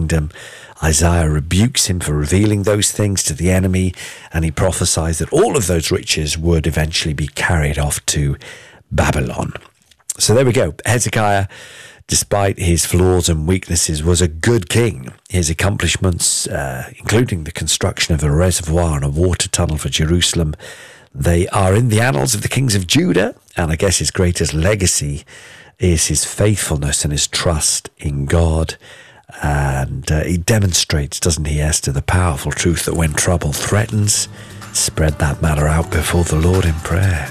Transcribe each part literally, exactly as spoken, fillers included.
kingdom. Isaiah rebukes him for revealing those things to the enemy, and he prophesies that all of those riches would eventually be carried off to Babylon. So there we go. Hezekiah, despite his flaws and weaknesses, was a good king. His accomplishments, uh, including the construction of a reservoir and a water tunnel for Jerusalem, they are in the annals of the kings of Judah, and I guess his greatest legacy is his faithfulness and his trust in God. And uh, he demonstrates, doesn't he, Esther, the powerful truth that when trouble threatens, spread that matter out before the Lord in prayer.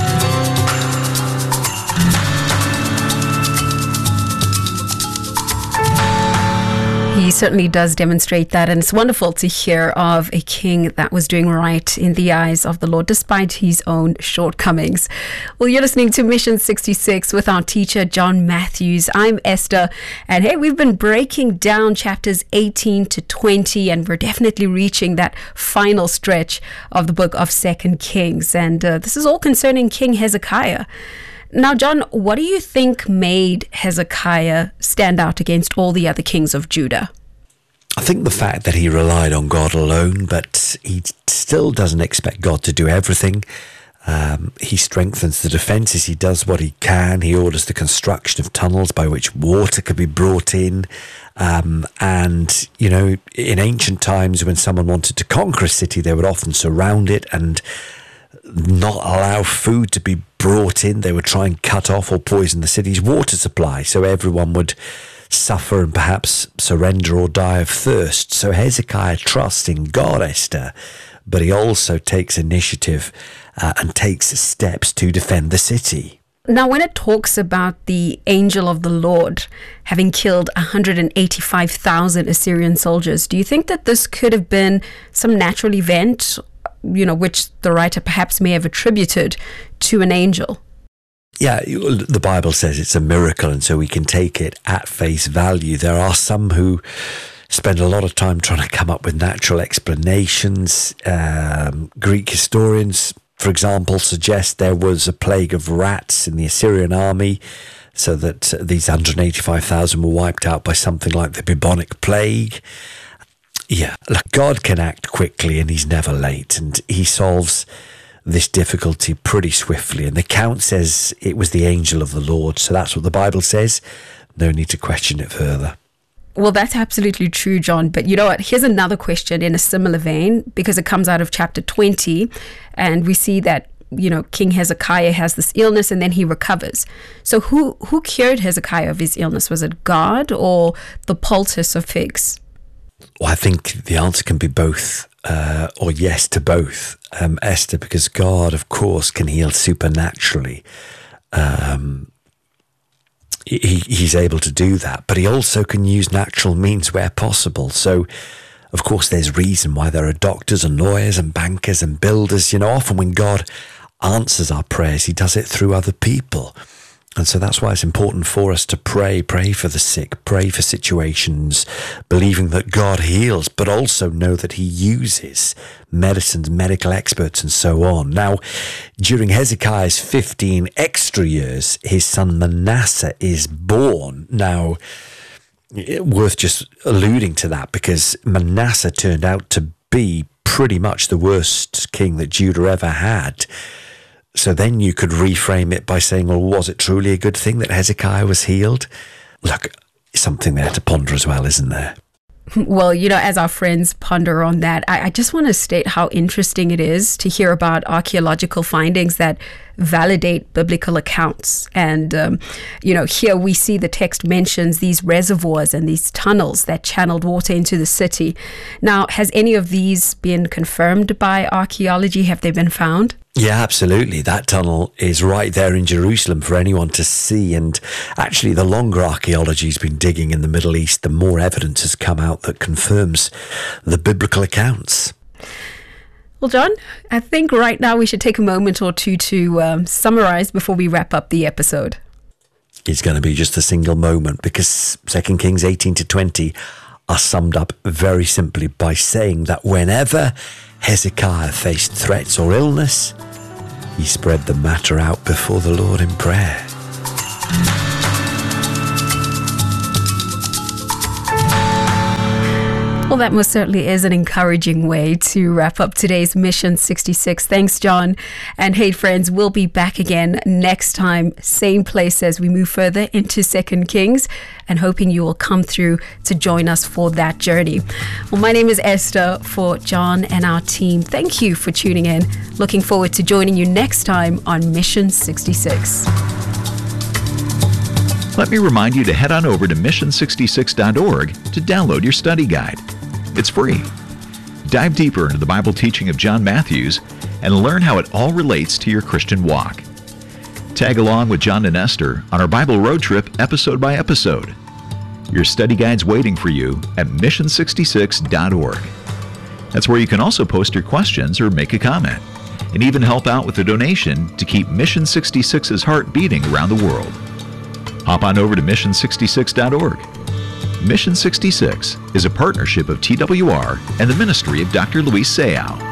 He certainly does demonstrate that, and it's wonderful to hear of a king that was doing right in the eyes of the Lord despite his own shortcomings. Well, you're listening to Mission sixty-six with our teacher, John Matthews. I'm Esther, and hey, we've been breaking down chapters eighteen to twenty, and we're definitely reaching that final stretch of the book of Second Kings, and uh, this is all concerning King Hezekiah. Now, John, what do you think made Hezekiah stand out against all the other kings of Judah? I think the fact that he relied on God alone, but he still doesn't expect God to do everything. Um, he strengthens the defences. He does what he can. He orders the construction of tunnels by which water could be brought in. Um, and, you know, in ancient times when someone wanted to conquer a city, they would often surround it and not allow food to be brought in. They would try and cut off or poison the city's water supply, so everyone would suffer and perhaps surrender or die of thirst. So Hezekiah trusts in God, Esther, but he also takes initiative uh, and takes steps to defend the city. Now, when it talks about the angel of the Lord having killed one hundred eighty-five thousand Assyrian soldiers, do you think that this could have been some natural event, you know, which the writer perhaps may have attributed to an angel? Yeah, the Bible says it's a miracle, and so we can take it at face value. There are some who spend a lot of time trying to come up with natural explanations. Um, Greek historians, for example, suggest there was a plague of rats in the Assyrian army, so that these one hundred eighty-five thousand were wiped out by something like the bubonic plague. Yeah, look, God can act quickly and he's never late, and he solves this difficulty pretty swiftly. And the account says it was the angel of the Lord, so that's what the Bible says. No need to question it further. Well, that's absolutely true, John. But you know what? Here's another question in a similar vein, because it comes out of chapter twenty, and we see that, you know, King Hezekiah has this illness and then he recovers. So who, who cured Hezekiah of his illness? Was it God or the poultice of figs? Well, I think the answer can be both, uh, or yes to both, um, Esther, because God, of course, can heal supernaturally. Um, he, he's able to do that, but he also can use natural means where possible. So, of course, there's reason why there are doctors and lawyers and bankers and builders. You know, often when God answers our prayers, he does it through other people. And so that's why it's important for us to pray, pray for the sick, pray for situations, believing that God heals, but also know that he uses medicines, medical experts, and so on. Now, during Hezekiah's fifteen extra years, his son Manasseh is born. Now, worth just alluding to that, because Manasseh turned out to be pretty much the worst king that Judah ever had. So then you could reframe it by saying, well, was it truly a good thing that Hezekiah was healed? Look, something there to ponder as well, isn't there? Well, you know, as our friends ponder on that, I, I just want to state how interesting it is to hear about archaeological findings that validate biblical accounts. And, um, you know, here we see the text mentions these reservoirs and these tunnels that channeled water into the city. Now, has any of these been confirmed by archaeology? Have they been found? Yeah, absolutely. That tunnel is right there in Jerusalem for anyone to see. And actually, the longer archaeology's been digging in the Middle East, the more evidence has come out that confirms the biblical accounts. Well, John, I think right now we should take a moment or two to um, summarize before we wrap up the episode. It's going to be just a single moment, because Second Kings eighteen to twenty are summed up very simply by saying that whenever Hezekiah faced threats or illness, he spread the matter out before the Lord in prayer. Well, that most certainly is an encouraging way to wrap up today's Mission sixty-six. Thanks, John. And hey, friends, we'll be back again next time, same place as we move further into Second Kings, and hoping you will come through to join us for that journey. Well, my name is Esther. For John and our team, thank you for tuning in. Looking forward to joining you next time on Mission sixty-six. Let me remind you to head on over to mission sixty-six dot org to download your study guide. It's free. Dive deeper into the Bible teaching of John Matthews and learn how it all relates to your Christian walk. Tag along with John and Esther on our Bible road trip episode by episode. Your study guide's waiting for you at mission sixty-six dot org. That's where you can also post your questions or make a comment, and even help out with a donation to keep Mission sixty-six's heart beating around the world. Hop on over to mission sixty-six dot org. Mission sixty-six is a partnership of T W R and the ministry of Doctor Luis Sayao.